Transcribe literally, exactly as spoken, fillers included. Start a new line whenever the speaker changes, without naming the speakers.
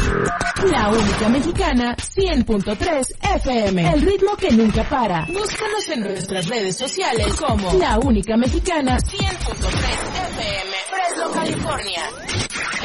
La Única Mexicana cien punto tres F M. El ritmo que nunca para. Búscanos en nuestras redes sociales como La Única Mexicana cien punto tres F M. Fresno, California.